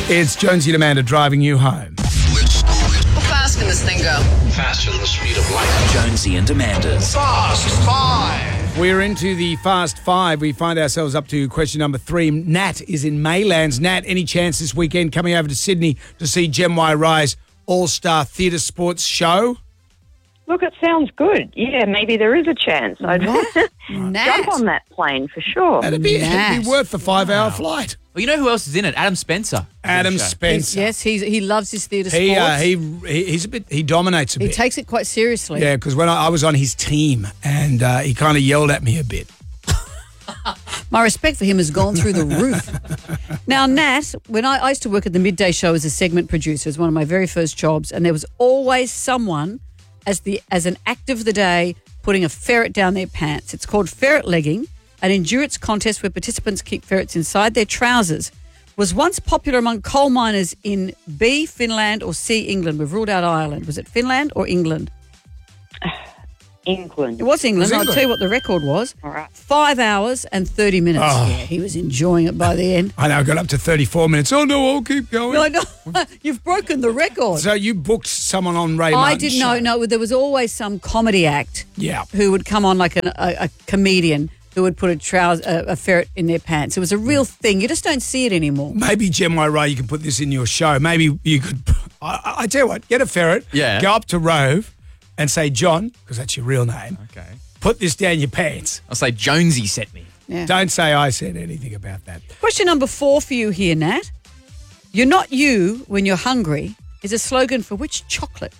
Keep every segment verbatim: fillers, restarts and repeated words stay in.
It's Jonesy and Amanda driving you home. How fast can this thing go? Faster than the speed of light. Jonesy and Amanda's Fast Five. We're into the Fast Five. We find ourselves up to question number three. Nat is in Maylands. Nat, any chance this weekend coming over to Sydney to see Gem Y Rise All-Star Theatre Sports Show? Look, it sounds good. Yeah, maybe there is a chance. I'd Nat. jump on that plane for sure. It'd be, it'd Nat. be worth the five-hour flight. Well, you know who else is in it? Adam Spencer. Adam He's- Spencer. yes, he's, he loves his theatre sports. He, uh, he, he he's a bit. He dominates a He bit. takes it quite seriously. Yeah, because when I, I was on his team, and uh, he kind of yelled at me a bit. My respect for him has gone through the roof. Now, Nat, when I, I used to work at the midday show as a segment producer, it was one of my very first jobs, and there was always someone as the as an act of the day putting a ferret down their pants. It's called ferret legging, an endurance contest where participants keep ferrets inside their trousers. Was once popular among coal miners in B, Finland, or C, England. We've ruled out Ireland. Was it Finland or England? England. It was England. It was I'll England. tell you what the record was. All right. Five hours and thirty minutes. Oh. Yeah, he was enjoying it by the end. I know, I got up to thirty-four minutes. Oh, no, I'll keep going. No, no, you've broken the record. So you booked someone on Ray I Martin's didn't know. show. No, there was always some comedy act Yeah. who would come on like an, a, a comedian who would put a, trouse, a, a ferret in their pants. It was a real thing. You just don't see it anymore. Maybe, Gem Y Ray, you can put this in your show. Maybe you could, I, I tell you what, get a ferret, Yeah. go up to Rove and say, John, because that's your real name, Okay. put this down your pants. I'll say Jonesy sent me. Yeah. Don't say I said anything about that. Question number four for you here, Nat. You're not you when you're hungry is a slogan for which chocolate?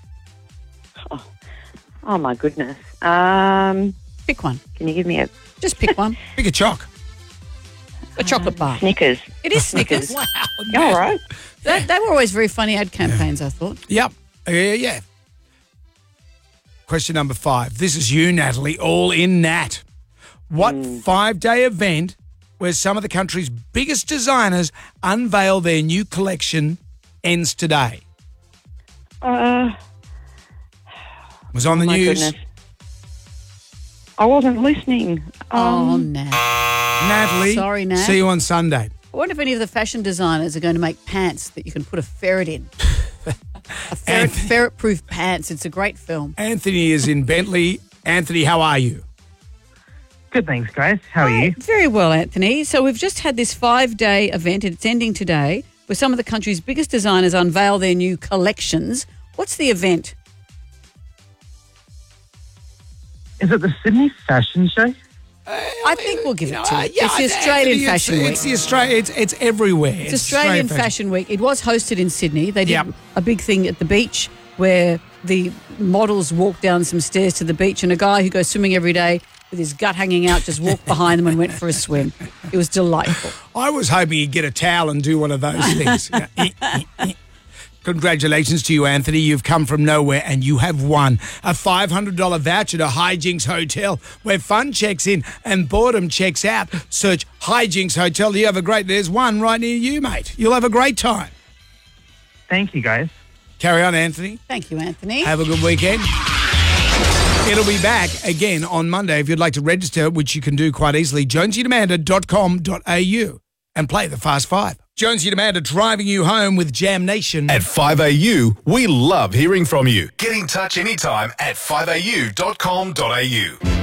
Oh, my goodness. Um, Pick one. can you give me a Just pick one. Pick a choc. A chocolate bar. Snickers? It is Snickers. Wow. All right. They, they were always very funny ad campaigns, I thought. Yep. Uh, yeah. Question number five. This is you, Natalie, all in Nat. What five-day event where some of the country's biggest designers unveil their new collection ends today? Uh, It was on the my news. goodness. I wasn't listening. Oh, Um, Nat. Natalie, Sorry, Nat. see you on Sunday. I wonder if any of the fashion designers are going to make pants that you can put a ferret in. A ferret, Anthony- ferret-proof pants. It's a great film. Anthony is in Bentley. Anthony, how are you? Good, thanks, Grace. How are you? Very well, Anthony. So we've just had this five-day event, and it's ending today, where some of the country's biggest designers unveil their new collections. What's the event? Is it the Sydney Fashion Show? I think we'll give it to Uh, it. yeah, it's the I- Australian Anthony, Fashion it's, Week. It's the Australia. It's it's everywhere. It's Australian Fashion Week. It was hosted in Sydney. They did Yep. a big thing at the beach where the models walked down some stairs to the beach, and a guy who goes swimming every day with his gut hanging out just walked behind them and went for a swim. It was delightful. I was hoping he'd get a towel and do one of those things. Congratulations to you, Anthony. You've come from nowhere and you have won a five hundred dollars voucher to Hijinks Hotel, where fun checks in and boredom checks out. Search Hijinks Hotel. You have a great... There's one right near you, mate. You'll have a great time. Thank you, guys. Carry on, Anthony. Thank you, Anthony. Have a good weekend. It'll be back again on Monday. If you'd like to register, which you can do quite easily, jonesy and amanda dot com dot a u and play the Fast Five. Jonesy and Amanda driving you home with Jam Nation. At five A U, we love hearing from you. Get in touch anytime at five a u dot com dot a u.